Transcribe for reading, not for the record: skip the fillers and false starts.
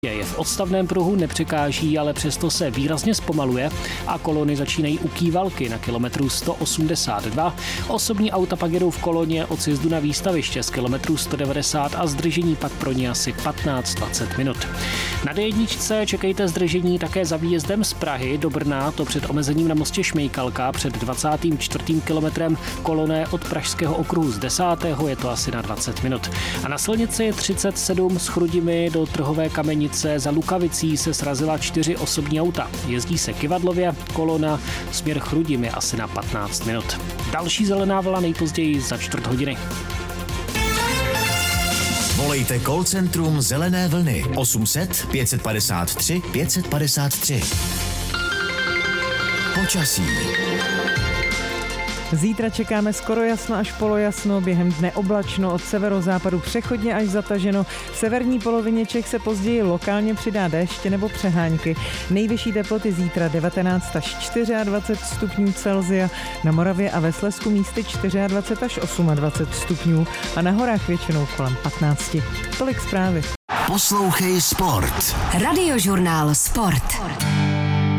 Je v odstavném pruhu, nepřekáží, ale přesto se výrazně zpomaluje a kolony začínají u Kývalky na kilometru 182. Osobní auta pak jedou v koloně od sjezdu na výstaviště z kilometru 190 a zdržení pak pro ně asi 15-20 minut. Na D1 čekejte zdržení také za výjezdem z Prahy do Brna, to před omezením na mostě Šmejkalka před 24. kilometrem Koloné od Pražského okruhu z 10. je to asi na 20 minut. A na silnici 37 z Chrudimi do Trhové Kamenice za Lukavicí se srazila 4 osobní auta. Jezdí se kyvadlově, kolona směr Chrudimi asi na 15 minut. Další zelená vlna nejpozději za 4 hodiny. Volejte call centrum Zelené vlny 800 553 553. Počasí. Zítra čekáme skoro jasno až polojasno, během dne oblačno, od severozápadu přechodně až zataženo. V severní polovině Čech se později lokálně přidá déšť nebo přehánky. Nejvyšší teploty zítra 19 až 24 stupňů Celsia, na Moravě a ve Slezsku místy 24 až 28 stupňů a na horách většinou kolem 15. Tolik zprávy. Poslouchej Sport. Radiožurnál Sport.